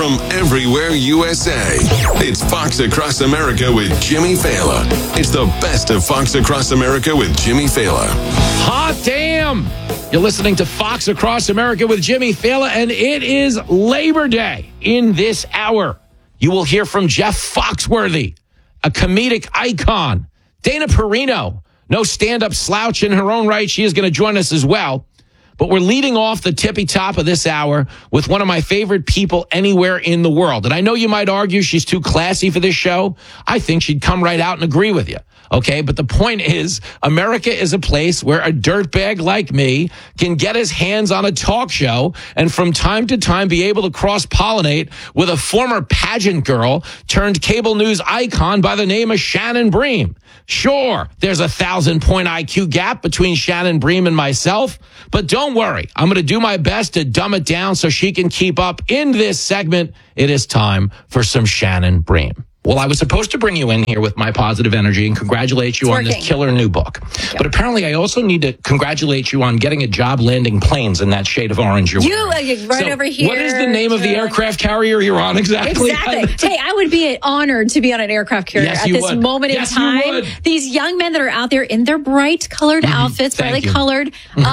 from everywhere USA. It's Fox Across America with Jimmy Fallon. It's the best of Fox Across America with Jimmy Fallon. Hot damn! You're listening to Fox Across America with Jimmy Fallon, and it is Labor Day. In this hour, you will hear from Jeff Foxworthy, a comedic icon. Dana Perino, no stand-up slouch in her own right. She is going to join us as well. But we're leading off the tippy top of this hour with one of my favorite people anywhere in the world. And I know you might argue she's too classy for this show. I think she'd come right out and agree with you. Okay, but the point is, America is a place where a dirtbag like me can get his hands on a talk show and from time to time be able to cross-pollinate with a former pageant girl turned cable news icon by the name of Shannon Bream. Sure, there's a 1,000-point IQ gap between Shannon Bream and myself, but don't worry. I'm going to do my best to dumb it down so she can keep up. In this segment, it is time for some Shannon Bream. Well, I was supposed to bring you in here with my positive energy and congratulate you on this killer new book. But apparently I also need to congratulate you on getting a job landing planes in that shade of orange you're wearing. Right over here. What is the name of the aircraft carrier you're on exactly? Hey, I would be honored to be on an aircraft carrier at this moment in time. These young men that are out there in their bright colored outfits, brightly colored.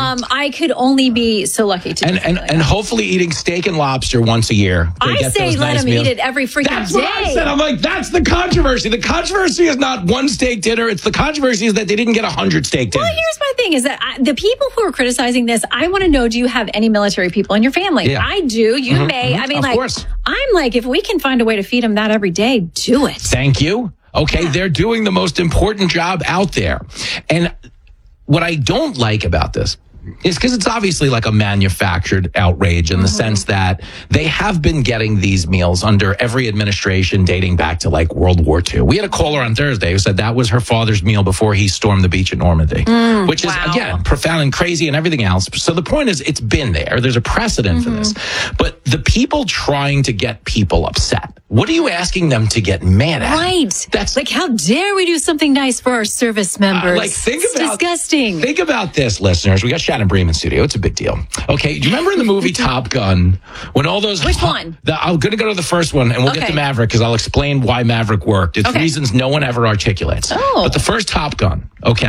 I could only be so lucky to and hopefully eating steak and lobster once a year. I say let them eat it every freaking day. That's what I said. I'm like, that's the controversy. The controversy is not one steak dinner. It's the controversy is that they didn't get 100 steak dinners. Well, here's my thing is that the people who are criticizing this, I want to know, do you have any military people in your family? Yeah. I do. You may. I mean, I'm like, if we can find a way to feed them that every day, do it. Thank you. Okay. They're doing the most important job out there. And what I don't like about this is because it's obviously like a manufactured outrage in the sense that they have been getting these meals under every administration dating back to like World War II. We had a caller on Thursday who said that was her father's meal before he stormed the beach at Normandy, which is, again, profound and crazy and everything else. So the point is, it's been there. There's a precedent for this. But the people trying to get people upset, what are you asking them to get mad at? Right. That's like, how dare we do something nice for our service members? It's disgusting. Think about this, listeners. We got Shannon Bream in studio. It's a big deal. Okay. Do you remember in the movie Top Gun when all those... Which one? I'm going to go to the first one and we'll get to Maverick because I'll explain why Maverick worked. It's reasons no one ever articulates. But the first Top Gun,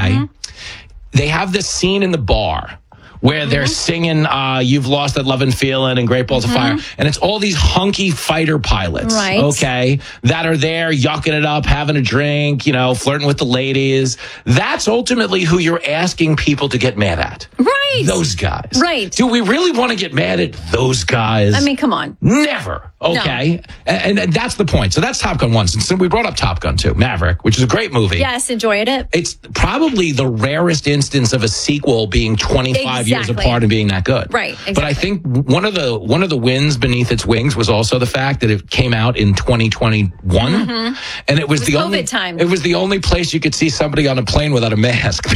they have this scene in the bar where they're singing You've Lost That Love and Feeling and Great Balls of Fire. And it's all these hunky fighter pilots, that are there yucking it up, having a drink, you know, flirting with the ladies. That's ultimately who you're asking people to get mad at. Right. Those guys. Right. Do we really want to get mad at those guys? I mean, come on. Never. Okay. No. And that's the point. So that's Top Gun 1. So we brought up Top Gun 2, Maverick, which is a great movie. Yes, enjoyed it. It's probably the rarest instance of a sequel being 25 years apart and being that good. Right. Exactly. But I think one of the wins beneath its wings was also the fact that it came out in 2021, and it was the only time. It was the only place you could see somebody on a plane without a mask.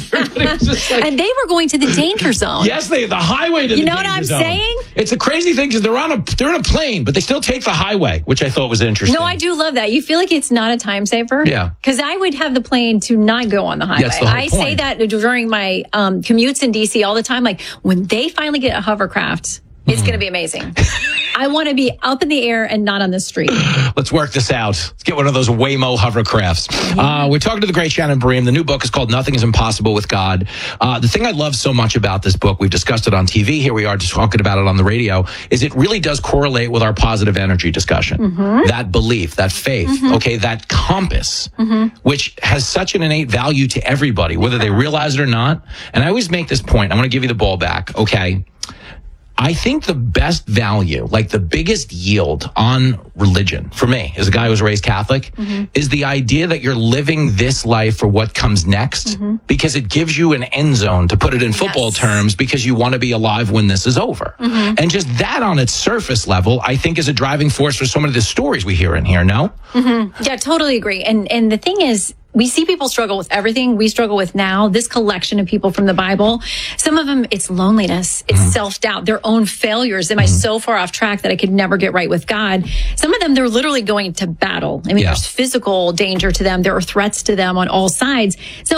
And they were going to the danger zone. Yes, the highway to the danger zone. You know what I'm saying? It's a crazy thing because they're in a plane, but they still take the highway, which I thought was interesting. No, I do love that. You feel like it's not a time saver? Yeah. Because I would have the plane to not go on the highway. That's the whole point. Say that during my commutes in D.C. all the time. Like, when they finally get a hovercraft, it's going to be amazing. I want to be up in the air and not on the street. Let's work this out. Let's get one of those Waymo hovercrafts. We're talking to the great Shannon Bream. The new book is called Nothing is Impossible with God. The thing I love so much about this book, we've discussed it on TV, here we are just talking about it on the radio, is it really does correlate with our positive energy discussion. That belief, that faith, that compass, which has such an innate value to everybody, whether they realize it or not. And I always make this point. I'm going to give you the ball back, okay? I think the best value, like the biggest yield on religion, for me, as a guy who was raised Catholic, is the idea that you're living this life for what comes next, because it gives you an end zone, to put it in football terms, because you want to be alive when this is over. And just that on its surface level, I think is a driving force for so many of the stories we hear in here, no? Yeah, totally agree. And the thing is, we see people struggle with everything we struggle with now. This collection of people from the Bible, some of them, it's loneliness, it's self-doubt, their own failures. Am I so far off track that I could never get right with God? Some of them, they're literally going to battle. I mean, there's physical danger to them. There are threats to them on all sides. So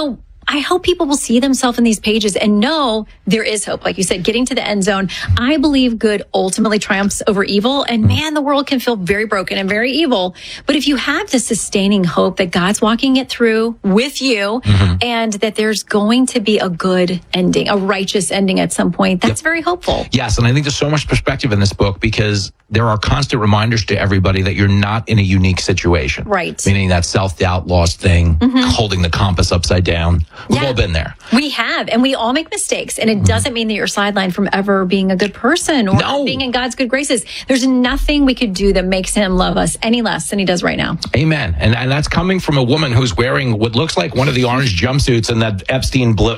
I hope people will see themselves in these pages and know there is hope. Like you said, getting to the end zone. I believe good ultimately triumphs over evil. And man, the world can feel very broken and very evil. But if you have the sustaining hope that God's walking it through with you and that there's going to be a good ending, a righteous ending at some point, that's very hopeful. Yes, and I think there's so much perspective in this book because there are constant reminders to everybody that you're not in a unique situation. Right. Meaning that self-doubt, lost thing, holding the compass upside down. We've all been there. We have, and we all make mistakes. And it doesn't mean that you're sidelined from ever being a good person or being in God's good graces. There's nothing we could do that makes him love us any less than he does right now. Amen. And that's coming from a woman who's wearing what looks like one of the orange jumpsuits in that Epstein blip.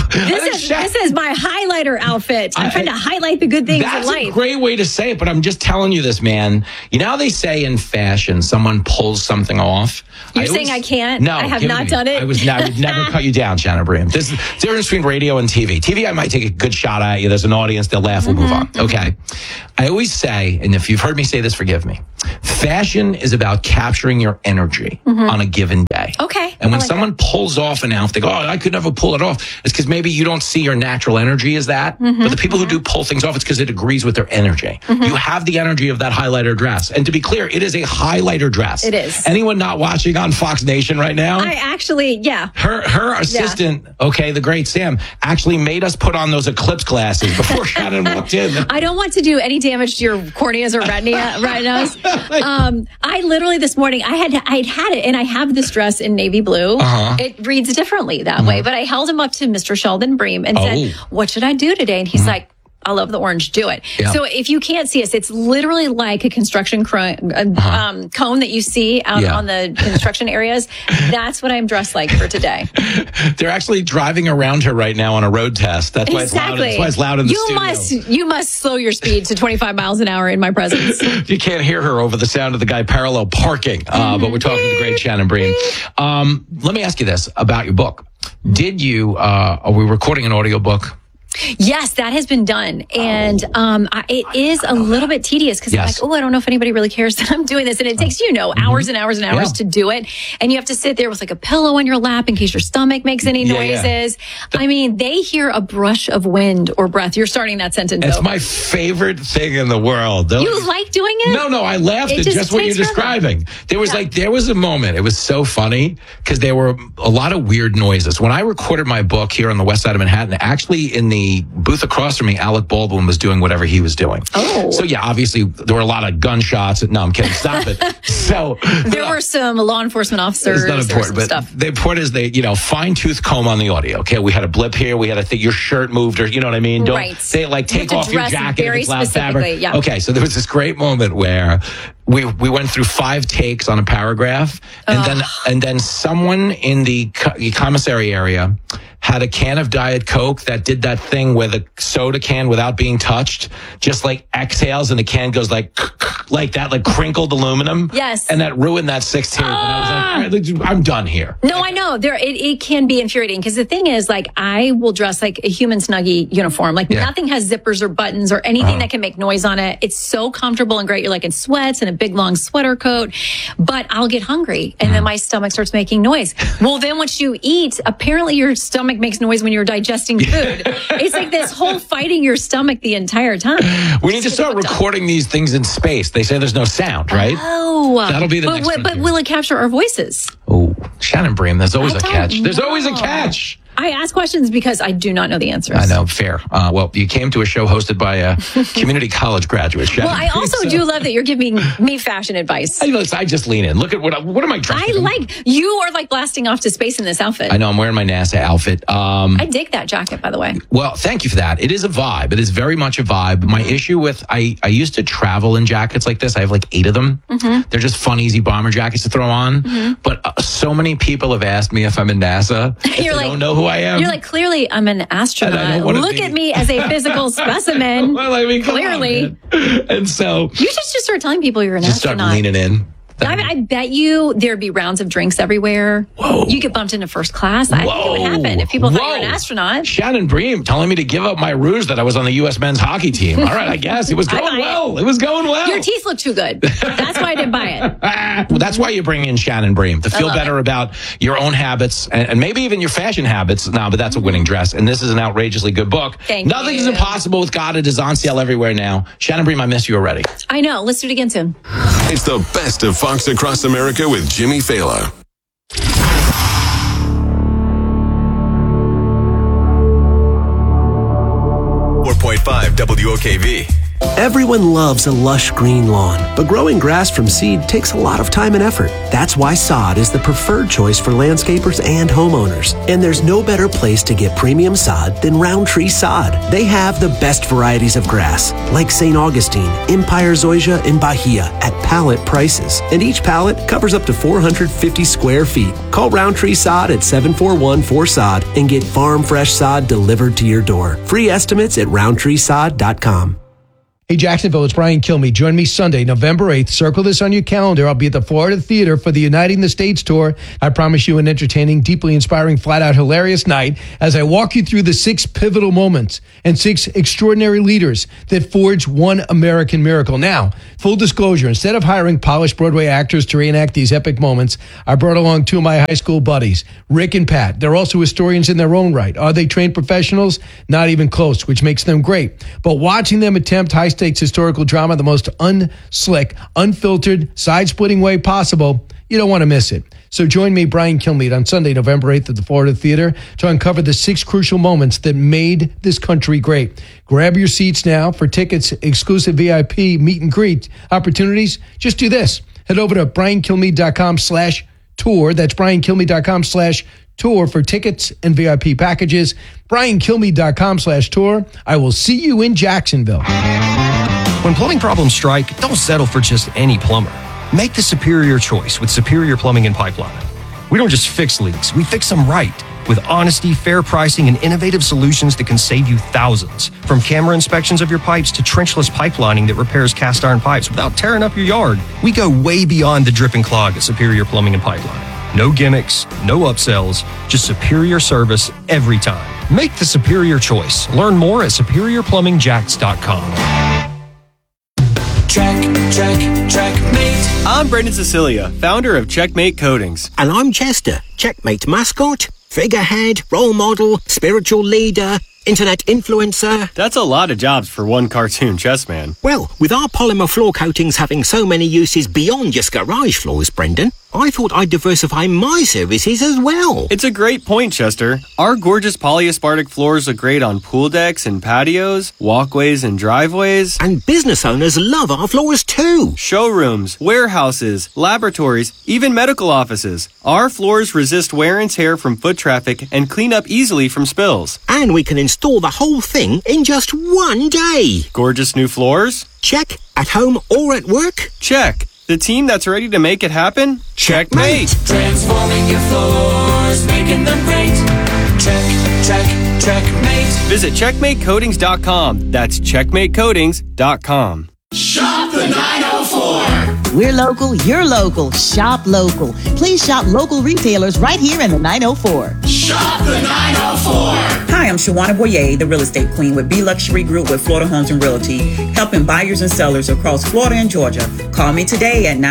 This is my highlighter outfit. I'm trying to highlight the good things in life. That's a great way to say it, but I'm just telling you this, man. You know how they say in fashion, someone pulls something off? You're saying I can't? No, I have not done it? I would never cut you down, Shannon Bream. There's a difference between radio and TV. TV, I might take a good shot at you. There's an audience. They'll laugh. We'll move on. Okay. I always say, and if you've heard me say this, forgive me. Fashion is about capturing your energy on a given day. Okay. And when someone pulls off an outfit, they go, oh, I could never pull it off. It's because maybe you don't see your natural energy as that. But the people who do pull things off, it's because it agrees with their energy. You have the energy of that highlighter dress. And to be clear, it is a highlighter dress. It is. Anyone not watching on Fox Nation right now? I actually, Her assistant, the great Sam, actually made us put on those eclipse glasses before Shannon walked in. I don't want to do any damage to your corneas or retinas. I literally this morning, I'd had it, and I have this dress in navy blue. It reads differently that way, but I held him up to Mr. Sheldon Bream and said, what should I do today? And he's like, I love the orange. Do it. Yeah. So if you can't see us, it's literally like a construction cone that you see out on the construction areas. That's what I'm dressed like for today. They're actually driving around her right now on a road test. That's why it's loud. That's why it's loud in the studio. You must slow your speed to 25 miles an hour in my presence. You can't hear her over the sound of the guy parallel parking. But we're talking to the great Shannon Bream. Let me ask you this about your book. Did you, are we recording an audiobook? Yes, that has been done. And it is a little bit tedious because I'm like, I don't know if anybody really cares that I'm doing this. And it takes, hours and hours and hours to do it. And you have to sit there with like a pillow on your lap in case your stomach makes any noises. I mean, they hear a brush of wind or breath. You're starting that sentence. It's my favorite thing in the world. You like doing it? No, I laughed at just what you're describing. There was a moment. It was so funny because there were a lot of weird noises. When I recorded my book here on the west side of Manhattan, actually in the booth across from me, Alec Baldwin was doing whatever he was doing. Oh. So yeah, obviously there were a lot of gunshots. No, I'm kidding. Stop it. So there were some law enforcement officers. It's not important, but stuff. The important is fine tooth comb on the audio. Okay, we had a blip here. We had a thing. Your shirt moved, or you know what I mean. Don't say take off your jacket if it's loud fabric. Yeah. Okay, so there was this great moment where we went through 5 takes on a paragraph, and then someone in the commissary area had a can of Diet Coke that did that thing where the soda can, without being touched, just like exhales and the can goes like that, like crinkled aluminum. Yes. And that ruined that 16th. And I was like, I'm done here. No, I know. It can be infuriating because the thing is, like, I will dress like a human Snuggie uniform. Like nothing has zippers or buttons or anything that can make noise on it. It's so comfortable and great. You're like in sweats and a big long sweater coat, but I'll get hungry and then my stomach starts making noise. Well, then once you eat, apparently your stomach makes noise when you're digesting food. It's like this whole fighting your stomach the entire time. We need to start recording these things in space. They say there's no sound, right? Oh. That'll be the next one. But will it capture our voices? Oh, Shannon Bream, there's always a catch. There's always a catch. I ask questions because I do not know the answers. I know, fair. Well, you came to a show hosted by a community college graduate. Shannon. Well, I also do love that you're giving me fashion advice. I just lean in. Look at what am I dressing? You are like blasting off to space in this outfit. I know, I'm wearing my NASA outfit. I dig that jacket, by the way. Well, thank you for that. It is a vibe. It is very much a vibe. My issue with, I used to travel in jackets like this. I have like 8 of them. They're just fun, easy bomber jackets to throw on. But so many people have asked me if I'm in NASA. They don't know who I am. You're like, clearly I'm an astronaut. Look at me as a physical specimen. Well, I mean, clearly. On, and so you just start telling people you're an astronaut. Start leaning in. I bet you there'd be rounds of drinks everywhere. Whoa. You get bumped into first class. I think it would happen if people thought you were an astronaut. Shannon Bream telling me to give up my ruse that I was on the U.S. men's hockey team. All right, I guess. It was going well. It was going well. Your teeth look too good. That's why I didn't buy it. Well, that's why you bring in Shannon Bream, to feel better about your own habits and maybe even your fashion habits. No, but that's a winning dress. And this is an outrageously good book. Nothing is impossible with God. It is on sale everywhere now. Shannon Bream, I miss you already. I know. Let's do it again soon. It's the best of Fox Across America with Jimmy Fallon. 4.5 WOKV. Everyone loves a lush green lawn, but growing grass from seed takes a lot of time and effort. That's why sod is the preferred choice for landscapers and homeowners. And there's no better place to get premium sod than Roundtree Sod. They have the best varieties of grass, like St. Augustine, Empire Zoysia, and Bahia, at pallet prices. And each pallet covers up to 450 square feet. Call Roundtree Sod at 741-4SOD and get farm fresh sod delivered to your door. Free estimates at roundtreesod.com. Hey, Jacksonville, it's Brian Kilmeade. Join me Sunday, November 8th. Circle this on your calendar. I'll be at the Florida Theater for the Uniting the States tour. I promise you an entertaining, deeply inspiring, flat-out hilarious night as I walk you through the 6 pivotal moments and 6 extraordinary leaders that forged one American miracle. Now, full disclosure, instead of hiring polished Broadway actors to reenact these epic moments, I brought along 2 of my high school buddies, Rick and Pat. They're also historians in their own right. Are they trained professionals? Not even close, which makes them great. But watching them attempt high-stakes historical drama the most unslick, unfiltered, side-splitting way possible, you don't want to miss it. So join me, Brian Kilmeade, on Sunday, November 8th at the Florida Theater to uncover the 6 crucial moments that made this country great. Grab your seats now. For tickets, exclusive VIP meet and greet opportunities, just do this. Head over to briankilmeade.com/tour. That's briankilmeade.com/tour for tickets and VIP packages. briankilmeade.com/tour. I will see you in Jacksonville. When plumbing problems strike, don't settle for just any plumber. Make the superior choice with Superior Plumbing and Pipelining. We don't just fix leaks, we fix them right. With honesty, fair pricing, and innovative solutions that can save you thousands. From camera inspections of your pipes to trenchless pipelining that repairs cast iron pipes without tearing up your yard. We go way beyond the drip and clog at Superior Plumbing and Pipelining. No gimmicks, no upsells, just superior service every time. Make the superior choice. Learn more at superiorplumbingjacks.com. Checkmate. I'm Brendan Cecilia, founder of Checkmate Coatings. And I'm Chester, Checkmate mascot, figurehead, role model, spiritual leader, internet influencer. That's a lot of jobs for one cartoon chess man. Well, with our polymer floor coatings having so many uses beyond just garage floors, Brendan, I thought I'd diversify my services as well. It's a great point, Chester. Our gorgeous polyaspartic floors look great on pool decks and patios, walkways and driveways. And business owners love our floors too. Showrooms, warehouses, laboratories, even medical offices. Our floors resist wear and tear from foot traffic and clean up easily from spills. And we can install the whole thing in just one day. Gorgeous new floors? Check. At home or at work? Check. The team that's ready to make it happen? Checkmate! Transforming your floors, making them great. Checkmate. Visit checkmatecoatings.com. That's checkmatecoatings.com. Shop the 904. We're local, you're local. Shop local. Please shop local retailers right here in the 904. Shop the 904. Hi, I'm Shawana Boyer, the real estate queen with B Luxury Group with Florida Homes and Realty, helping buyers and sellers across Florida and Georgia. Call me today at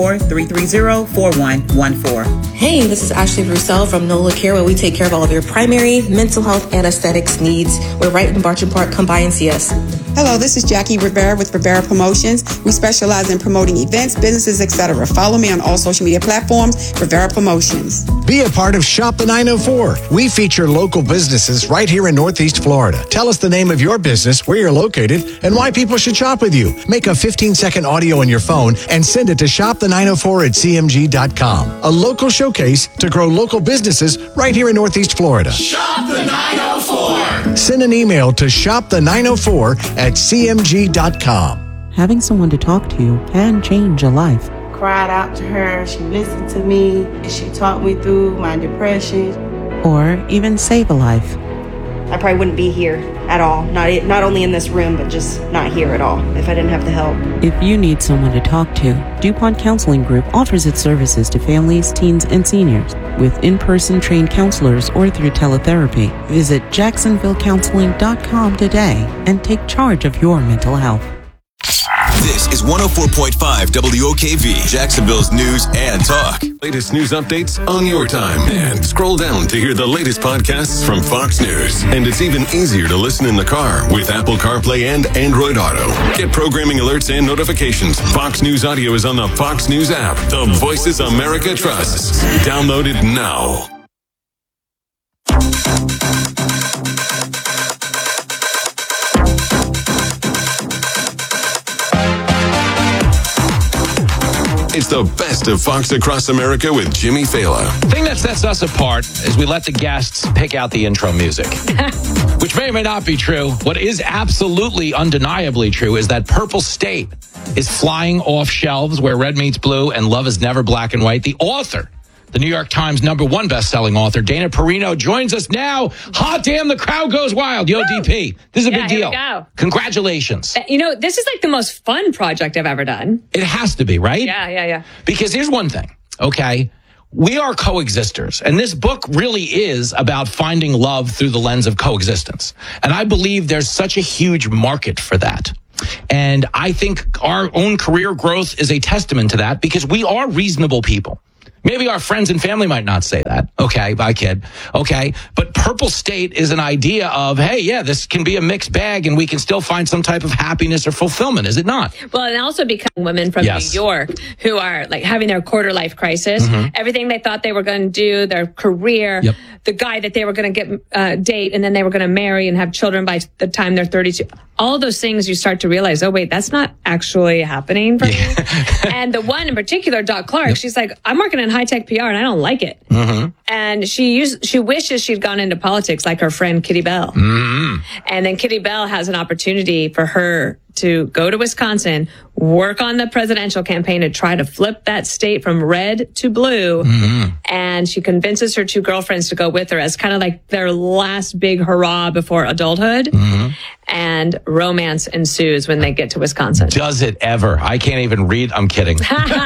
904-330-4114. Hey, this is Ashley Roussel from NOLA Care, where we take care of all of your primary, mental health, and aesthetics needs. We're right in Bartram Park. Come by and see us. Hello, this is Jackie Rivera with Rivera Promotions. We specialize in promoting events, businesses, etc. Follow me on all social media platforms, Rivera Promotions. Be a part of Shop the 904. We feature local businesses right here in Northeast Florida. Tell us the name of your business, where you're located, and why people should shop with you. Make a 15-second audio on your phone and send it to shopthe904@cmg.com. A local showcase to grow local businesses right here in Northeast Florida. Shop the 904. Send an email to shopthe904@cmg.com. Having someone to talk to can change a life. Cried out to her, she listened to me, she talked me through my depression. Or even save a life. I probably wouldn't be here at all. Not only in this room, but just not here at all if I didn't have the help. If you need someone to talk to, DuPont Counseling Group offers its services to families, teens, and seniors with in-person trained counselors or through teletherapy. Visit JacksonvilleCounseling.com today and take charge of your mental health. This is 104.5 WOKV, Jacksonville's news and talk. Latest news updates on your time. And scroll down to hear the latest podcasts from Fox News. And it's even easier to listen in the car with Apple CarPlay and Android Auto. Get programming alerts and notifications. Fox News Audio is on the Fox News app. The Voices America trusts. Download it now. It's the best of Fox Across America with Jimmy Fallon. The thing that sets us apart is we let the guests pick out the intro music, which may or may not be true. What is absolutely undeniably true is that Purple State is flying off shelves where red meets blue and love is never black and white. The author, the New York Times #1 best-selling author, Dana Perino, joins us now. Hot damn, the crowd goes wild. Yo, DP, this is a big deal. Here we go. Congratulations. You know, this is like the most fun project I've ever done. It has to be, right? Yeah. Because here's one thing, okay? We are coexisters, and this book really is about finding love through the lens of coexistence. And I believe there's such a huge market for that. And I think our own career growth is a testament to that because we are reasonable people. Maybe our friends and family might not say that. Okay, I kid. Okay, but Purple State is an idea of, hey, yeah, this can be a mixed bag and we can still find some type of happiness or fulfillment, is it not? Well, and also become women from New York who are like having their quarter life crisis. Mm-hmm. Everything they thought they were going to do, their career, the guy that they were going to get date, and then they were going to marry and have children by the time they're 32. All those things you start to realize, oh, wait, that's not actually happening for me. And the one in particular, Doc Clark, she's like, I'm working in high-tech PR and I don't like it. Mm-hmm. And she wishes she'd gone into politics like her friend Kitty Bell. Mm-hmm. And then Kitty Bell has an opportunity for her to go to Wisconsin, work on the presidential campaign to try to flip that state from red to blue. Mm-hmm. And she convinces her two girlfriends to go with her as kind of like their last big hurrah before adulthood. Mm-hmm. And romance ensues when they get to Wisconsin. Does it ever? I can't even read. I'm kidding.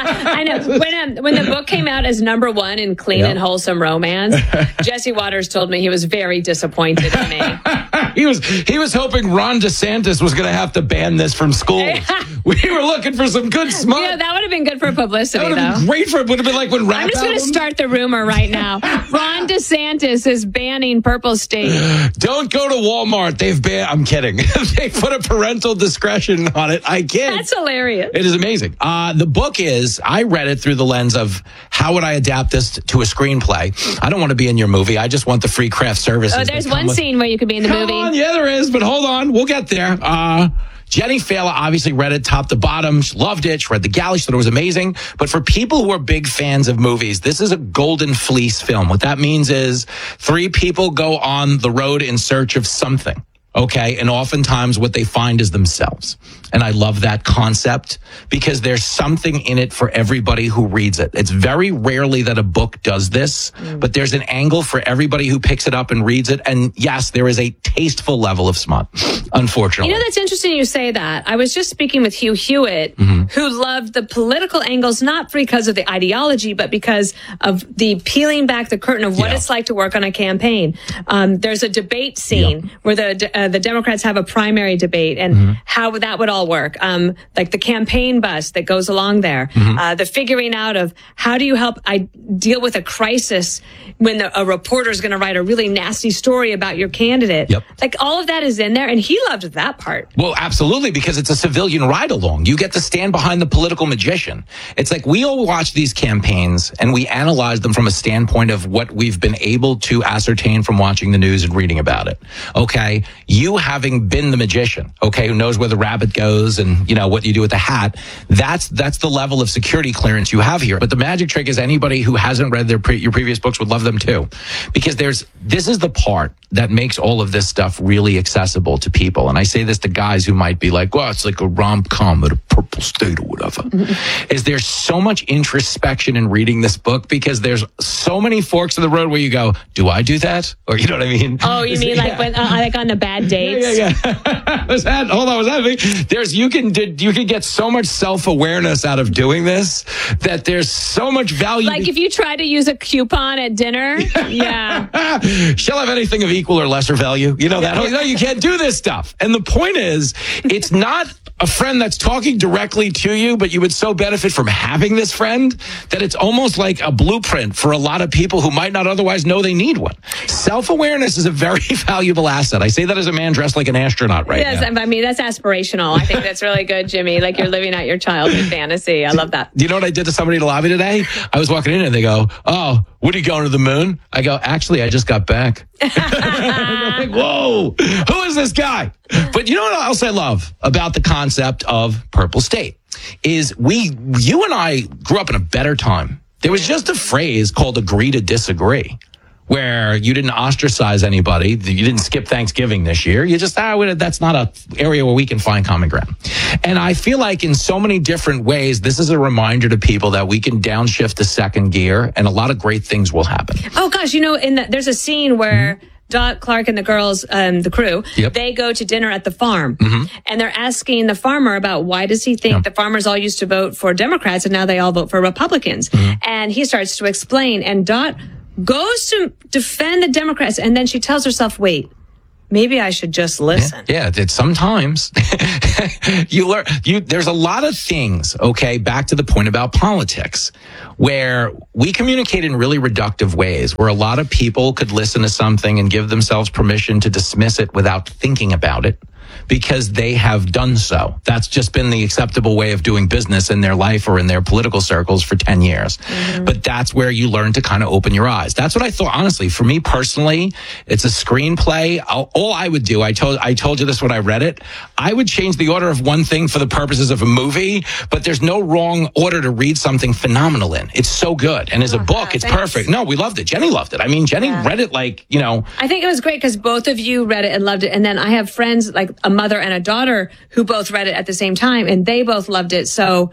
I know. When the book came out as #1 in clean and wholesome romance, Jesse Waters told me he was very disappointed in me. He was hoping Ron DeSantis was going to have to ban this from schools. We were looking for some good smut. Yeah, that would have been good for publicity, that would have been great for it. Would have been like when rap I'm just going to start the rumor right now. Ron DeSantis is banning Purple State. Don't go to Walmart. They've banned. I'm kidding. They put a parental discretion on it. I kid. That's hilarious. It is amazing. The book is, I read it through the lens of how would I adapt this to a screenplay. I don't want to be in your movie. I just want the free craft services. Oh, there's one scene where you could be in the movie. Yeah, there is. But hold on. We'll get there. Jenny Fallon obviously read it top to bottom. She loved it. She read the galley. She thought it was amazing. But for people who are big fans of movies, this is a golden fleece film. What that means is 3 people go on the road in search of something. Okay. And oftentimes what they find is themselves. And I love that concept because there's something in it for everybody who reads it. It's very rarely that a book does this, but there's an angle for everybody who picks it up and reads it. And yes, there is a tasteful level of smut, unfortunately. You know, that's interesting you say that. I was just speaking with Hugh Hewitt, who loved the political angles, not because of the ideology, but because of the peeling back the curtain of what it's like to work on a campaign. There's a debate scene where the Democrats have a primary debate and how that would all work. Like the campaign bus that goes along there, the figuring out of how do you help deal with a crisis when a reporter is going to write a really nasty story about your candidate. Like all of that is in there, and he loved that part. Well, absolutely, because it's a civilian ride along. You get to stand behind the political magician. It's like we all watch these campaigns and we analyze them from a standpoint of what we've been able to ascertain from watching the news and reading about it. Okay. you having been the magician, okay, who knows where the rabbit goes and, you know, what you do with the hat, that's the level of security clearance you have here. But the magic trick is anybody who hasn't read your previous books would love them too. Because this is the part that makes all of this stuff really accessible to people. And I say this to guys who might be like, well, it's like a rom-com at a Purple State or whatever. Is there's so much introspection in reading this book because there's so many forks in the road where you go, do I do that? Or you know what I mean? Oh, you mean like when like on a bad date? Yeah. You can get so much self-awareness out of doing this that there's so much value. Like if you try to use a coupon at dinner, yeah. She'll have anything of equal or lesser value. You know that? No, you can't do this stuff. And the point is, it's not a friend that's talking directly to you, but you would so benefit from having this friend that it's almost like a blueprint for a lot of people who might not otherwise know they need one. Self-awareness is a very valuable asset. I say that as a man dressed like an astronaut now. Yes, I mean, that's aspirational. I think that's really good, Jimmy. Like you're living out your childhood fantasy. I love that. Do you know what I did to somebody in the lobby today? I was walking in and they go, oh, what are you going to the moon? I go, actually, I just got back. I'm like, whoa, who is this guy? But you know what else I love about the concept of Purple State is you and I grew up in a better time. There was just a phrase called agree to disagree, where you didn't ostracize anybody. You didn't skip Thanksgiving this year. You just, that's not an area where we can find common ground. And I feel like in so many different ways, this is a reminder to people that we can downshift to second gear and a lot of great things will happen. Oh, gosh. You know, there's a scene where Dot Clark and the girls, the crew, they go to dinner at the farm. And they're asking the farmer about why does he think the farmers all used to vote for Democrats and now they all vote for Republicans. And he starts to explain. And Dot goes to defend the Democrats, and then she tells herself, wait, maybe I should just listen. Yeah, sometimes you learn. There's a lot of things, okay, back to the point about politics, where we communicate in really reductive ways, where a lot of people could listen to something and give themselves permission to dismiss it without thinking about it, because they have done so. That's just been the acceptable way of doing business in their life or in their political circles for 10 years. But that's where you learn to kind of open your eyes. That's what I thought, honestly. For me personally, it's a screenplay. All I would do, I told you this when I read it, I would change the order of one thing for the purposes of a movie, but there's no wrong order to read something phenomenal in. It's so good. And as a book, it's perfect. No, we loved it. Jenny loved it. I mean, Jenny read it like, you know. I think it was great because both of you read it and loved it. And then I have friends like a mother and a daughter who both read it at the same time and they both loved it. So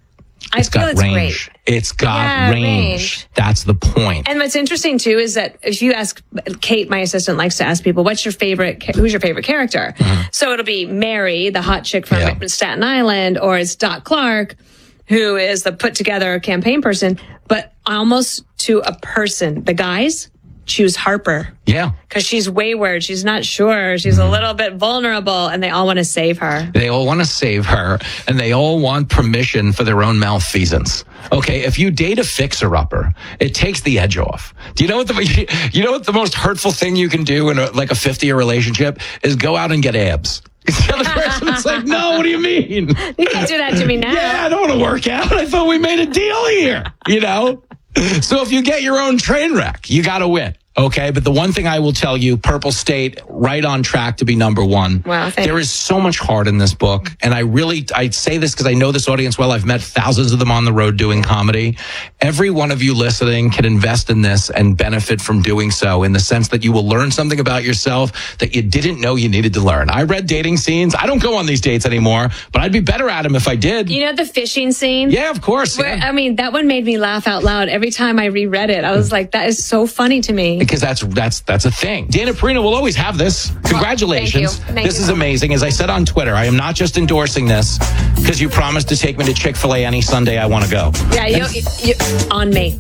I feel it's great. It's got range. That's the point. And what's interesting too is that if you ask Kate, my assistant likes to ask people, who's your favorite character? So it'll be Mary, the hot chick from Staten Island, or it's Dot Clark, who is the put together campaign person, but almost to a person. The guys choose Harper. Yeah. Because she's wayward. She's not sure. She's a little bit vulnerable, and they all want to save her. They all want to save her, and they all want permission for their own malfeasance. Okay, if you date a fixer-upper, it takes the edge off. Do you know what the most hurtful thing you can do in a 50-year relationship is go out and get abs? The other person is like, no, what do you mean? You can do that to me now. Yeah, I don't want to work out. I thought we made a deal here, you know? So if you get your own train wreck, you got to win. Okay, but the one thing I will tell you, Purple State, right on track to be number one. Wow, there is so much heart in this book. And I say this because I know this audience well. I've met thousands of them on the road doing comedy. Every one of you listening can invest in this and benefit from doing so in the sense that you will learn something about yourself that you didn't know you needed to learn. I read dating scenes. I don't go on these dates anymore, but I'd be better at them if I did. You know the fishing scene? Yeah, of course. Where, I mean, that one made me laugh out loud every time I reread it. I was like, that is so funny to me. Because that's a thing. Dana Perino will always have this. Congratulations. Thank you. This is amazing. As I said on Twitter, I am not just endorsing this because you promised to take me to Chick-fil-A any Sunday I want to go. Yeah, you on me.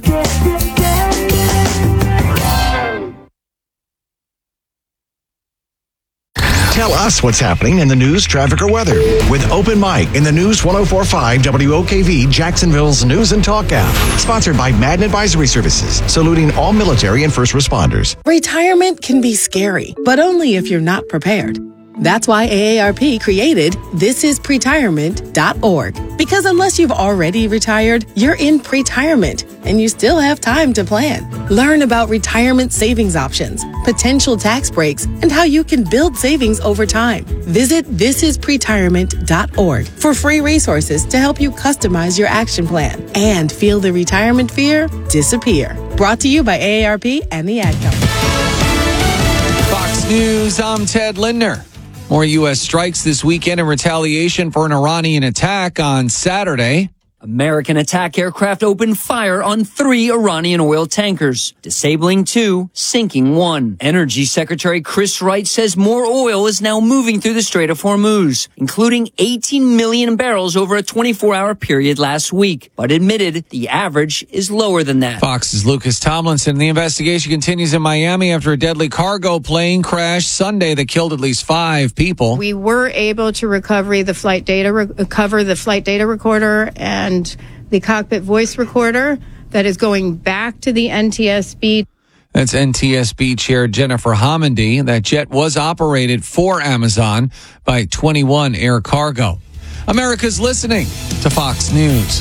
Tell us what's happening in the news, traffic, or weather with Open Mic in the News 104.5 WOKV Jacksonville's News and Talk app. Sponsored by Madden Advisory Services, saluting all military and first responders. Retirement can be scary, but only if you're not prepared. That's why AARP created thisispretirement.org. Because unless you've already retired, you're in pretirement and you still have time to plan. Learn about retirement savings options, potential tax breaks, and how you can build savings over time. Visit thisispretirement.org for free resources to help you customize your action plan and feel the retirement fear disappear. Brought to you by AARP and the Ad Council. Fox News, I'm Ted Lindner. More U.S. strikes this weekend in retaliation for an Iranian attack on Saturday. American attack aircraft opened fire on 3 Iranian oil tankers, disabling 2, sinking 1. Energy Secretary Chris Wright says more oil is now moving through the Strait of Hormuz, including 18 million barrels over a 24-hour period last week, but admitted the average is lower than that. Fox's Lucas Tomlinson. The investigation continues in Miami after a deadly cargo plane crashed Sunday that killed at least 5 people. We were able to recover the flight data recorder and the cockpit voice recorder that is going back to the NTSB. That's NTSB Chair Jennifer Homendy. That jet was operated for Amazon by 21 Air Cargo. America's listening to Fox News.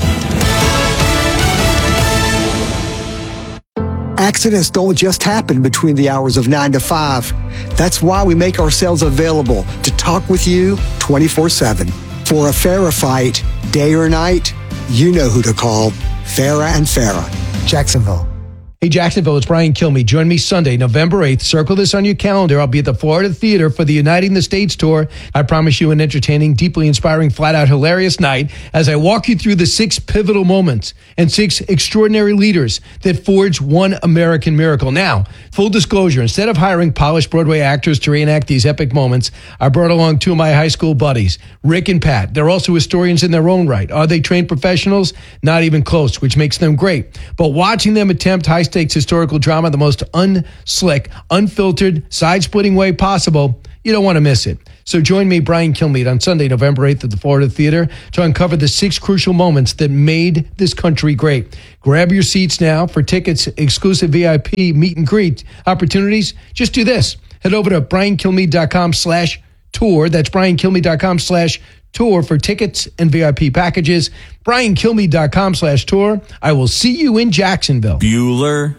Accidents don't just happen between the hours of 9 to 5. That's why we make ourselves available to talk with you 24/7. For a Farah fight, day or night, you know who to call. Farah and Farah, Jacksonville. Hey, Jacksonville, it's Brian Kilmeade. Join me Sunday, November 8th. Circle this on your calendar. I'll be at the Florida Theater for the Uniting the States tour. I promise you an entertaining, deeply inspiring, flat-out hilarious night as I walk you through the 6 pivotal moments and 6 extraordinary leaders that forged one American miracle. Now, full disclosure, instead of hiring polished Broadway actors to reenact these epic moments, I brought along 2 of my high school buddies, Rick and Pat. They're also historians in their own right. Are they trained professionals? Not even close, which makes them great. But watching them attempt high-stakes historical drama the most unslick, unfiltered, side-splitting way possible, you don't want to miss it. So join me, Brian Kilmeade, on Sunday, November 8th at the Florida Theater to uncover the 6 crucial moments that made this country great. Grab your seats now. For tickets, exclusive VIP meet and greet opportunities, just do this. Head over to briankilmeade.com/tour. That's briankilmeade.com/tour for tickets and VIP packages. briankilmeade.com/tour. I will see you in Jacksonville. Bueller.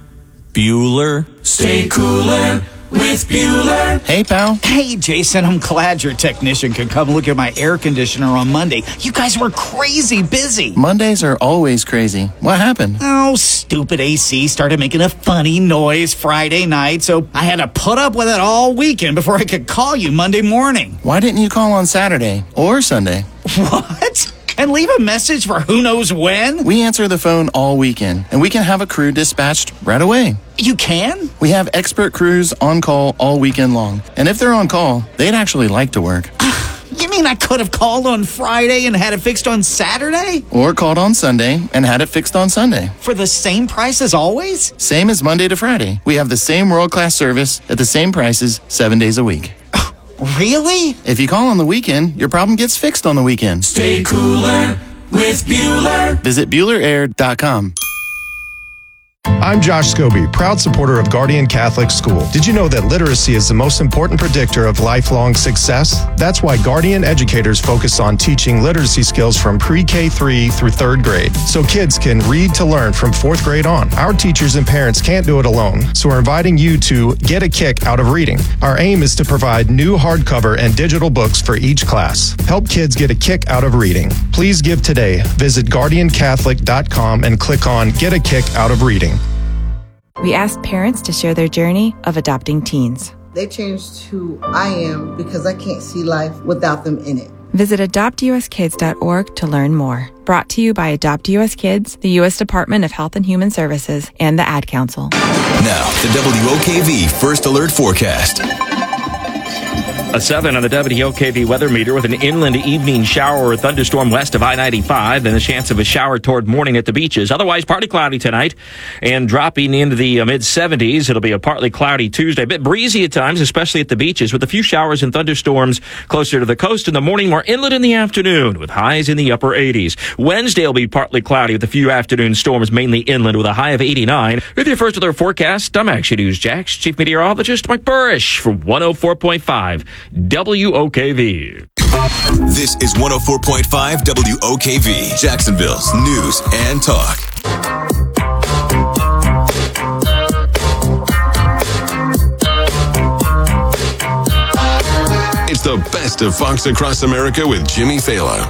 Stay cooler with Bueller. Hey, pal. Hey, Jason, I'm glad your technician could come look at my air conditioner on Monday. You guys were crazy busy. Mondays are always crazy. What happened? Oh, stupid AC started making a funny noise Friday night, so I had to put up with it all weekend before I could call you Monday morning. Why didn't you call on Saturday or Sunday? What? And leave a message for who knows when? We answer the phone all weekend, and we can have a crew dispatched right away. You can? We have expert crews on call all weekend long. And if they're on call, they'd actually like to work. You mean I could have called on Friday and had it fixed on Saturday? Or called on Sunday and had it fixed on Sunday. For the same price as always? Same as Monday to Friday. We have the same world-class service at the same prices 7 days a week. Really? If you call on the weekend, your problem gets fixed on the weekend. Stay cooler with Bueller. Visit BuellerAir.com. I'm Josh Scobie, proud supporter of Guardian Catholic School. Did you know that literacy is the most important predictor of lifelong success? That's why Guardian educators focus on teaching literacy skills from pre-K 3 through 3rd grade, so kids can read to learn from 4th grade on. Our teachers and parents can't do it alone, so we're inviting you to get a kick out of reading. Our aim is to provide new hardcover and digital books for each class. Help kids get a kick out of reading. Please give today. Visit GuardianCatholic.com and click on Get a Kick Out of Reading. We asked parents to share their journey of adopting teens. They changed who I am because I can't see life without them in it. Visit adoptuskids.org to learn more. Brought to you by Adopt US Kids, the U.S. Department of Health and Human Services, and the Ad Council. Now, the WOKV First Alert Forecast. A 7 on the WOKV weather meter with an inland evening shower or thunderstorm west of I-95, and a chance of a shower toward morning at the beaches. Otherwise, partly cloudy tonight and dropping into the mid-70s. It'll be a partly cloudy Tuesday. A bit breezy at times, especially at the beaches, with a few showers and thunderstorms closer to the coast in the morning, more inland in the afternoon, with highs in the upper 80s. Wednesday will be partly cloudy with a few afternoon storms, mainly inland, with a high of 89. With your First Alert forecast, I'm Action News Jax Chief Meteorologist Mike Burrish for 104.5 WOKV. This is 104.5 WOKV, Jacksonville's news and talk. It's the best of Fox Across America with Jimmy Fallon.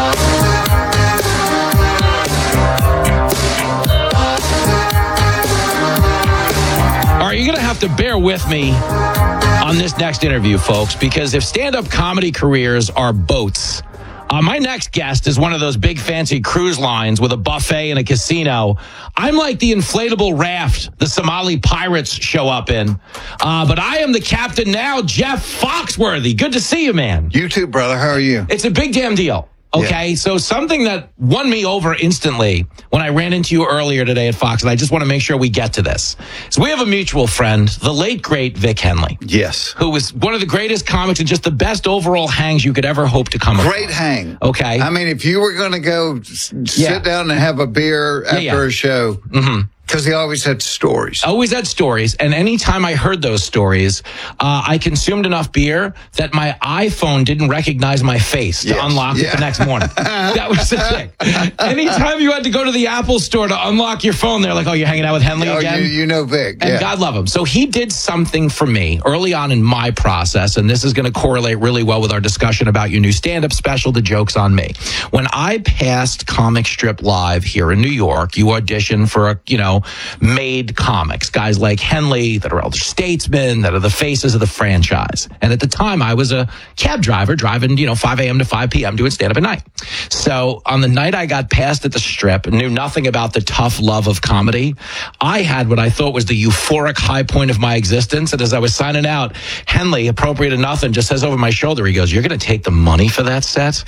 All right, you're going to have to bear with me on this next interview, folks, because if stand-up comedy careers are boats, my next guest is one of those big fancy cruise lines with a buffet and a casino. I'm like the inflatable raft the Somali pirates show up in. But I am the captain now, Jeff Foxworthy. Good to see you, man. You too, brother. How are you? It's a big damn deal. Okay, so something that won me over instantly when I ran into you earlier today at Fox, and I just want to make sure we get to this. So we have a mutual friend, the late, great Vic Henley. Yes. Who was one of the greatest comics and just the best overall hangs you could ever hope to come across. Great hang. Okay. I mean, if you were going to go sit down and have a beer after a show, because he always had stories. Always had stories. And anytime I heard those stories, I consumed enough beer that my iPhone didn't recognize my face to unlock it the next morning. That was the thing. Anytime you had to go to the Apple store to unlock your phone, they're like, oh, you're hanging out with Henley again? You know Vic. And God love him. So he did something for me early on in my process, and this is going to correlate really well with our discussion about your new stand-up special, The Joke's on Me. When I passed Comic Strip Live here in New York, you auditioned for a, made comics, guys like Henley that are elder statesmen, that are the faces of the franchise. And at the time, I was a cab driver driving, 5 a.m. to 5 p.m. doing stand-up at night. So on the night I got passed at the Strip and knew nothing about the tough love of comedy, I had what I thought was the euphoric high point of my existence. And as I was signing out, Henley, appropriate enough, and just says over my shoulder, he goes, "You're going to take the money for that set?"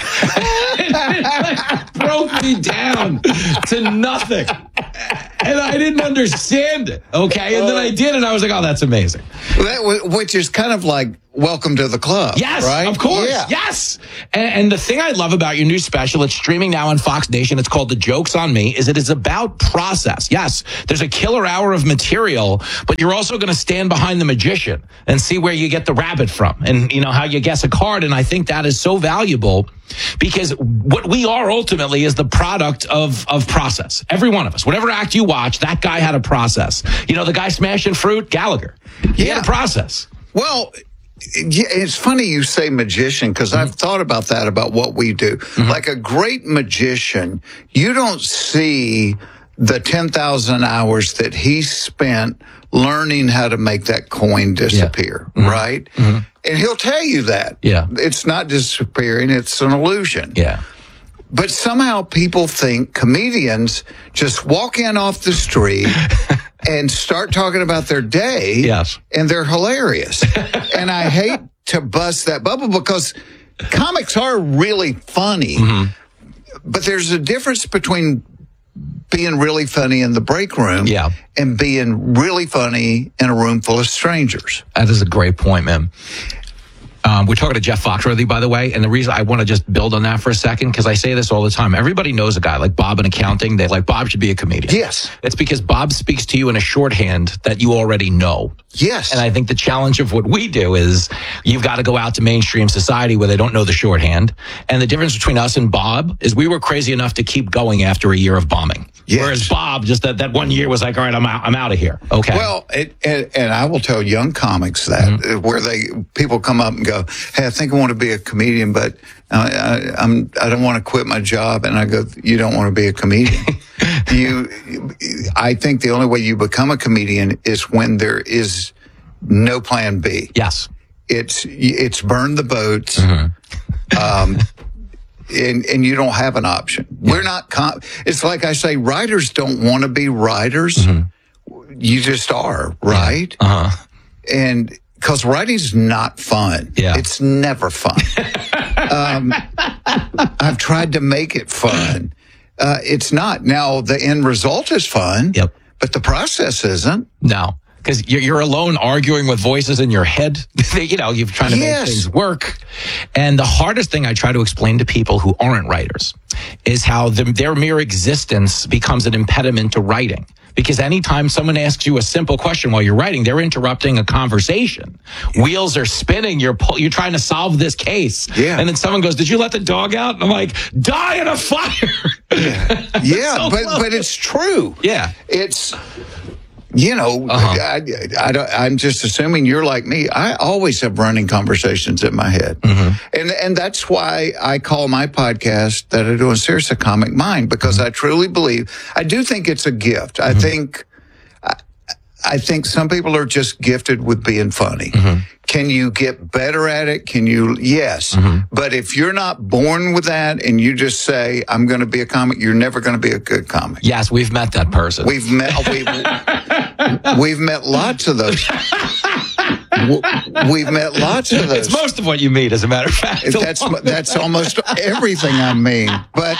It broke me down to nothing. And I didn't understand it, okay? And then I did, and I was like, oh, that's amazing. Which is kind of like welcome to the club, yes, right? Of course, yes. And the thing I love about your new special, it's streaming now on Fox Nation, it's called The Joke's on Me, is it is about process. Yes, there's a killer hour of material, but you're also going to stand behind the magician and see where you get the rabbit from and, how you guess a card. And I think that is so valuable because what we are ultimately is the product of process. Every one of us, whatever act you watch, that guy had a process. The guy smashing fruit, Gallagher, he had a process. Well, it's funny you say magician because I've thought about that, about what we do. Like a great magician, you don't see the 10,000 hours that he spent learning how to make that coin disappear, right? And he'll tell you that. Yeah. It's not disappearing, it's an illusion. Yeah. But somehow people think comedians just walk in off the street and start talking about their day. Yes. And they're hilarious. And I hate to bust that bubble because comics are really funny. But there's a difference between being really funny in the break room and being really funny in a room full of strangers. That is a great point, man. We're talking to Jeff Foxworthy, by the way, and the reason I want to just build on that for a second, because I say this all the time. Everybody knows a guy like Bob in accounting. They like, Bob should be a comedian. Yes. It's because Bob speaks to you in a shorthand that you already know. Yes. And I think the challenge of what we do is you've got to go out to mainstream society where they don't know the shorthand. And the difference between us and Bob is we were crazy enough to keep going after a year of bombing. Yes. Whereas Bob, just that 1 year was like, all right, I'm out of here. Okay. Well, and I will tell young comics that where people come up and go, hey, I think I want to be a comedian, but I don't want to quit my job. And I go, you don't want to be a comedian. I think the only way you become a comedian is when there is no plan B. Yes. It's burn the boats. And you don't have an option. We're not, it's like I say, writers don't want to be writers. You just are, right? And because writing's not fun. Yeah. It's never fun. I've tried to make it fun. It's not. Now, the end result is fun, but the process isn't. No. Because you're alone arguing with voices in your head. You're trying to make things work. And the hardest thing I try to explain to people who aren't writers is how their mere existence becomes an impediment to writing. because anytime someone asks you a simple question while you're writing, they're interrupting a conversation. Wheels are spinning. You're trying to solve this case. Yeah. And then someone goes, "Did you let the dog out?" And I'm like, "Die in a fire." Yeah, So but it's true. Yeah. It's, I'm just assuming you're like me. I always have running conversations in my head. And that's why I call my podcast that I do on Sirius a Comic Mind, because I truly believe, I do think it's a gift. I think some people are just gifted with being funny. Can you get better at it? Can you? Yes. But if you're not born with that and you just say, I'm going to be a comic, you're never going to be a good comic. Yes, we've met that person. We've met lots of those. We've met lots of those. It's most of what you meet, as a matter of fact. That's almost everything I mean. But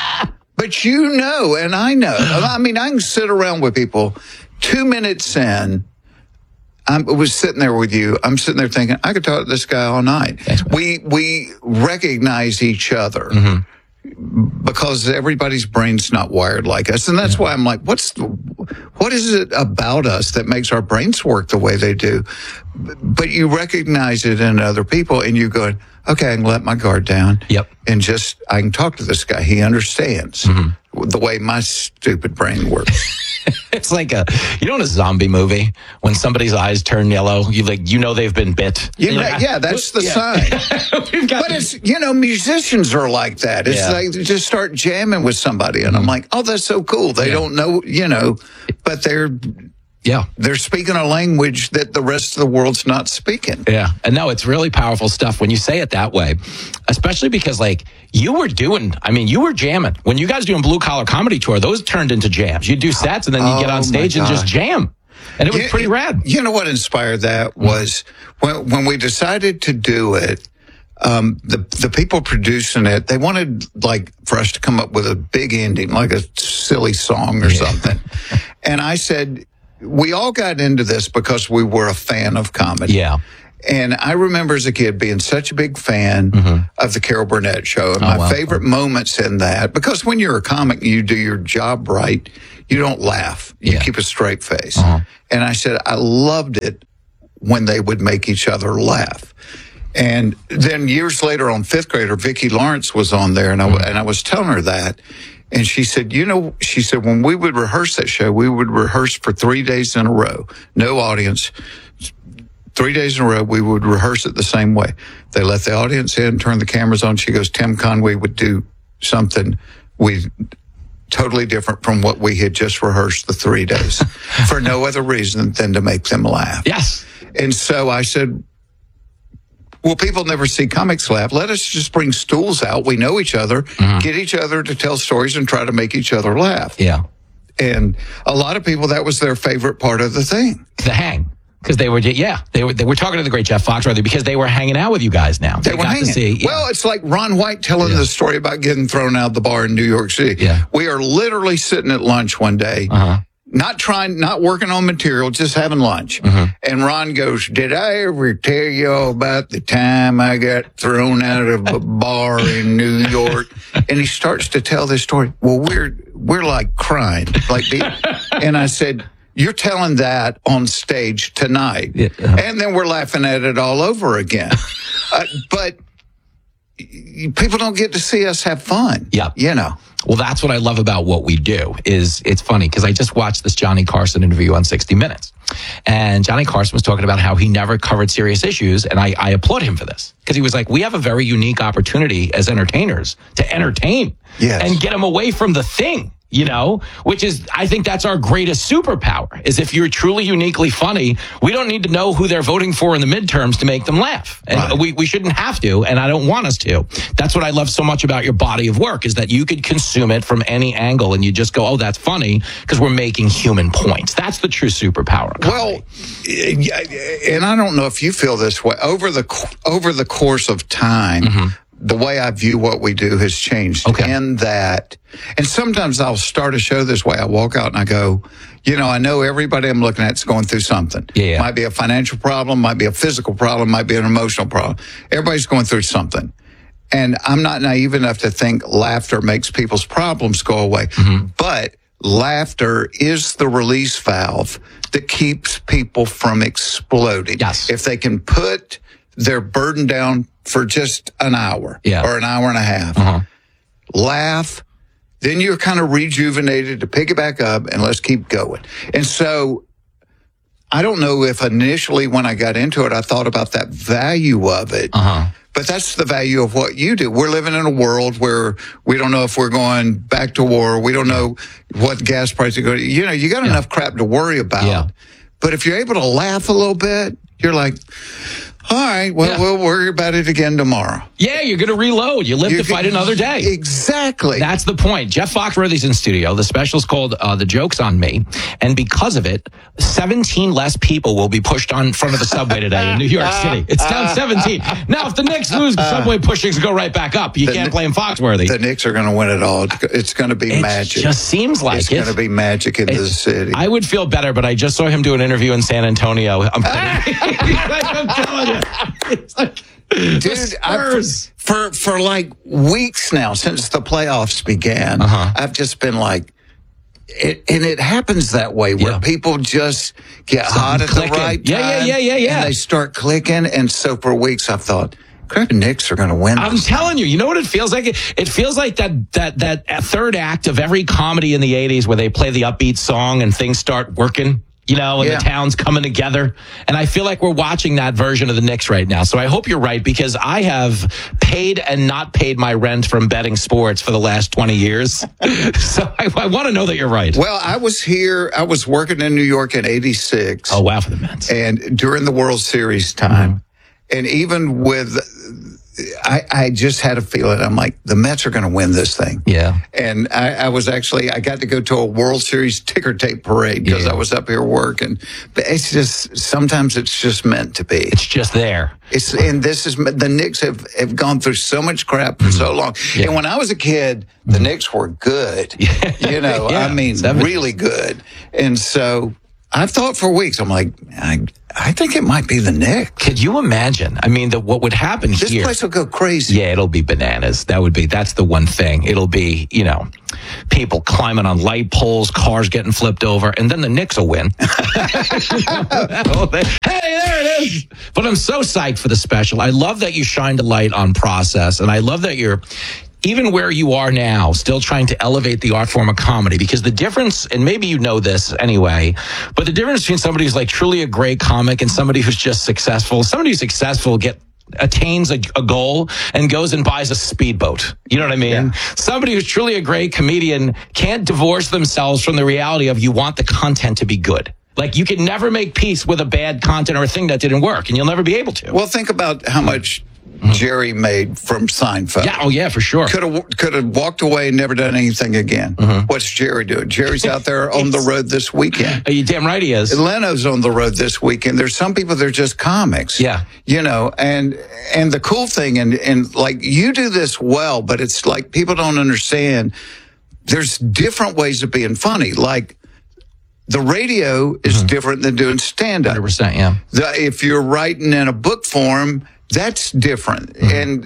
and I know. I mean, I can sit around with people 2 minutes in. I was sitting there with you. I'm sitting there thinking, I could talk to this guy all night. We recognize each other because everybody's brain's not wired like us. And that's why I'm like, what is it about us that makes our brains work the way they do? But you recognize it in other people and you're going, okay, I can let my guard down. Yep. And I can talk to this guy. He understands the way my stupid brain works. It's like in a zombie movie, when somebody's eyes turn yellow, they've been bit. That's the sign. But it's, musicians are like that. It's like they just start jamming with somebody and I'm like, oh, that's so cool. They don't know, but they're speaking a language that the rest of the world's not speaking. Yeah. And no, it's really powerful stuff when you say it that way, especially because you were jamming. When you guys doing Blue Collar Comedy Tour, those turned into jams. You do sets and then you get on stage and just jam. And it was pretty rad. You know what inspired that was when we decided to do it, the people producing it, they wanted for us to come up with a big ending, like a silly song or something. And I said, we all got into this because we were a fan of comedy. Yeah. And I remember as a kid being such a big fan of the Carol Burnett show. And my favorite moments in that, because when you're a comic, you do your job right. You don't laugh. You keep a straight face. And I said, I loved it when they would make each other laugh. And then years later on Fifth Grader, Vicki Lawrence was on there and I was telling her that. And she said, when we would rehearse that show, we would rehearse for 3 days in a row. No audience. 3 days in a row, we would rehearse it the same way. They let the audience in, turn the cameras on. She goes, Tim Conway would do something totally different from what we had just rehearsed the 3 days for no other reason than to make them laugh. Yes. And so I said, well, people never see comics laugh. Let us just bring stools out. We know each other, get each other to tell stories and try to make each other laugh. Yeah. And a lot of people, that was their favorite part of the thing. The hang. Because they were talking to the great Jeff Foxworthy because they were hanging out with you guys now. They were hanging. To see, Well, it's like Ron White telling the story about getting thrown out of the bar in New York City. Yeah. We are literally sitting at lunch one day. Not working on material, just having lunch. And Ron goes, did I ever tell you all about the time I got thrown out of a bar in New York? And he starts to tell this story. Well, we're like crying. And I said, you're telling that on stage tonight. And then we're laughing at it all over again. But people don't get to see us have fun. Yeah. Well, that's what I love about what we do. Is it's funny because I just watched this Johnny Carson interview on 60 Minutes. And Johnny Carson was talking about how he never covered serious issues. And I applaud him for this because he was like, we have a very unique opportunity as entertainers to entertain and get them away from the thing. Which is, I think that's our greatest superpower, is if you're truly uniquely funny, we don't need to know who they're voting for in the midterms to make them laugh. And we shouldn't have to, and I don't want us to. That's what I love so much about your body of work, is that you could consume it from any angle and you just go, oh, that's funny, because we're making human points. That's the true superpower. Well, and I don't know if you feel this way. Over the course of time, the way I view what we do has changed in that. And sometimes I'll start a show this way. I walk out and I go, I know everybody I'm looking at is going through something. Might be a financial problem, might be a physical problem, might be an emotional problem. Everybody's going through something. And I'm not naive enough to think laughter makes people's problems go away. But laughter is the release valve that keeps people from exploding. Yes. If they can put their burden down for just an hour or an hour and a half, laugh, then you're kind of rejuvenated to pick it back up and let's keep going. And so I don't know if initially when I got into it, I thought about that value of it. But that's the value of what you do. We're living in a world where we don't know if we're going back to war. We don't know what gas prices are going to. You know, you got enough crap to worry about. Yeah. But if you're able to laugh a little bit, you're like, all right, well, we'll worry about it again tomorrow. Yeah, you're going to reload. You live to fight another day. Exactly. That's the point. Jeff Foxworthy's in studio. The special's called The Joke's on Me. And because of it, 17 less people will be pushed on front of the subway today in New York City. It's down 17. Now, if the Knicks lose, subway pushings go right back up. You can't blame Foxworthy. The Knicks are going to win it all. It's going to be magic. It just seems like it's going to be magic in the city. I would feel better, but I just saw him do an interview in San Antonio. I'm telling you. It's like, dude, for like weeks now since the playoffs began, I've just been like, and it happens that way where people just get hot at the right time. Yeah. And they start clicking. And so for weeks I've thought, crap, Knicks are going to win. I'm telling you, you know what it feels like? It feels like that third act of every comedy in the 80s where they play the upbeat song and things start working. You know, and the town's coming together. And I feel like we're watching that version of the Knicks right now. So I hope you're right, because I have paid and not paid my rent from betting sports for the last 20 years. So I want to know that you're right. Well, I was working in New York in 86. Oh, wow, for the Mets. And during the World Series time. And even with, I just had a feeling, I'm like, the Mets are going to win this thing. Yeah. And I got to go to a World Series ticker tape parade because I was up here working. But it's just, sometimes it's just meant to be. It's just there. And the Knicks have gone through so much crap for so long. Yeah. And when I was a kid, the Knicks were good. You know, I mean, really good. And so I've thought for weeks, I'm like, I think it might be the Knicks. Could you imagine? I mean, what would happen here? This place will go crazy. Yeah, it'll be bananas. That's the one thing. It'll be, you know, people climbing on light poles, cars getting flipped over, and then the Knicks will win. Hey, there it is. But I'm so psyched for the special. I love that you shined a light on process, and I love that you're, even where you are now, still trying to elevate the art form of comedy, because the difference, and maybe you know this anyway, but the difference between somebody who's like truly a great comic and somebody who's just successful, somebody who's successful attains a goal and goes and buys a speedboat. You know what I mean? Yeah. Somebody who's truly a great comedian can't divorce themselves from the reality of you want the content to be good. Like, you can never make peace with a bad content or a thing that didn't work, and you'll never be able to. Well, think about how much Jerry made from Seinfeld. Yeah, oh yeah, for sure. Could have walked away and never done anything again. What's Jerry doing? Jerry's out there on the road this weekend. You're damn right he is. Leno's on the road this weekend. There's some people that are just comics. Yeah. You know, and the cool thing, and like, you do this well, but it's like people don't understand there's different ways of being funny. Like, the radio is different than doing stand-up. 100%, yeah. If you're writing in a book form, that's different. And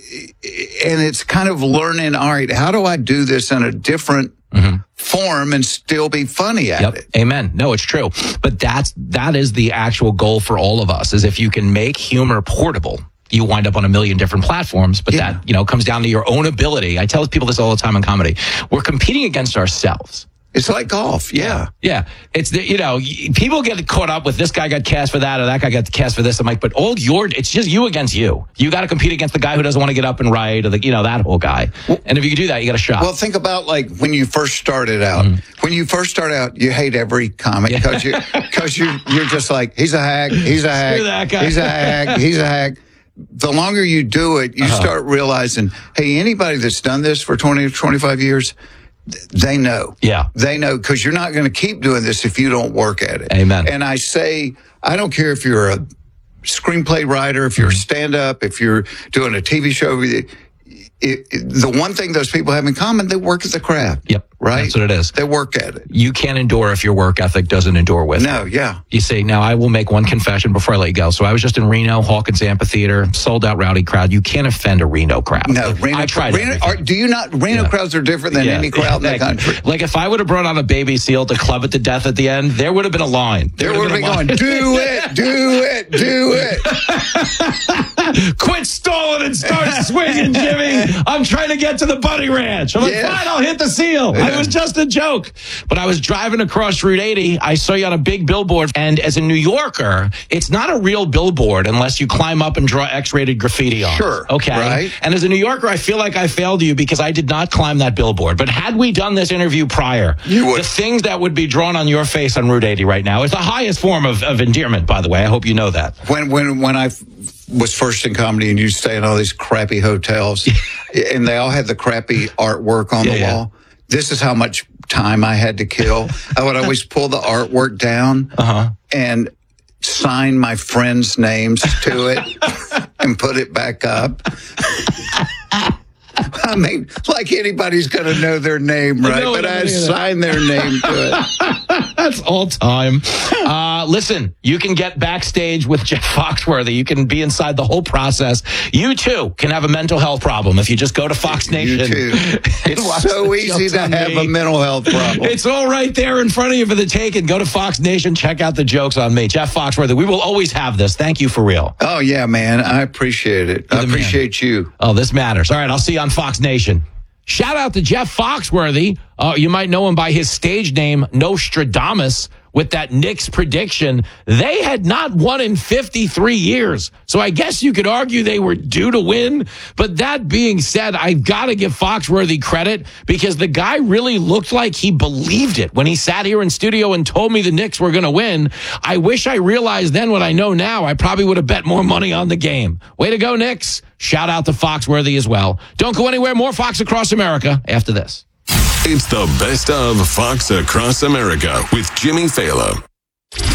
it's kind of learning, all right, how do I do this in a different form and still be funny at it? Amen. No, it's true. But that is the actual goal for all of us, is if you can make humor portable, you wind up on a million different platforms, but that, you know, comes down to your own ability. I tell people this all the time in comedy. We're competing against ourselves. It's like golf. Yeah. It's you know, people get caught up with this guy got cast for that or that guy got cast for this. I'm like, but it's just you against you. You got to compete against the guy who doesn't want to get up and write, or that whole guy. And if you can do that, you got a shot. Well, think about like when you first started out. When you first start out, you hate every comic because you're just like, he's a hack. He's a hack. Screw that guy. He's a hack. He's a hack. The longer you do it, you start realizing, hey, anybody that's done this for 20 or 25 years, they know. Yeah. They know, because you're not going to keep doing this if you don't work at it. Amen. And I say, I don't care if you're a screenplay writer, if you're a stand-up, if you're doing a TV show. The one thing those people have in common, they work at the craft. Yep. right? That's what it is. They work at it. You can't endure if your work ethic doesn't endure with No, it. yeah. You say, now I will make one confession before I let you go. So I was just in Reno, Hawkins Amphitheater, sold out rowdy crowd. You can't offend a Reno crowd. No, Reno. I tried. Reno crowds are different than any crowd in the country. Like if I would have brought on a baby seal to club it to death at the end, there would have been a line. There would have been going, do it, do it, do it. Quit stalling and start swinging, Jimmy. I'm trying to get to the bunny ranch. I'm like, fine, I'll hit the seal. It was just a joke. But I was driving across Route 80. I saw you on a big billboard. And as a New Yorker, it's not a real billboard unless you climb up and draw X-rated graffiti on it. Sure. Okay. Right. And as a New Yorker, I feel like I failed you because I did not climb that billboard. But had we done this interview prior, the things that would be drawn on your face on Route 80 right now is the highest form of endearment, by the way. I hope you know that. When I was first in comedy and you stay in all these crappy hotels and they all had the crappy artwork on the wall. This is how much time I had to kill. I would always pull the artwork down and sign my friends' names to it and put it back up. I mean, like anybody's going to know their name, right? But I sign their name to it. That's all time. Listen, you can get backstage with Jeff Foxworthy. You can be inside the whole process. You, too, can have a mental health problem if you just go to Fox Nation. You, too. It's so easy to have a mental health problem. It's all right there in front of you for the taking. Go to Fox Nation. Check out the jokes on me. Jeff Foxworthy. We will always have this. Thank you for real. Oh, yeah, man. I appreciate it. I appreciate you. Oh, this matters. All right, I'll see you on Fox Nation. Shout out to Jeff Foxworthy. You might know him by his stage name, Nostradamus, with that Knicks prediction. They had not won in 53 years. So I guess you could argue they were due to win. But that being said, I've got to give Foxworthy credit because the guy really looked like he believed it when he sat here in studio and told me the Knicks were going to win. I wish I realized then what I know now. I probably would have bet more money on the game. Way to go, Knicks. Shout out to Foxworthy as well. Don't go anywhere. More Fox Across America after this. It's the best of Fox Across America with Jimmy Fallon.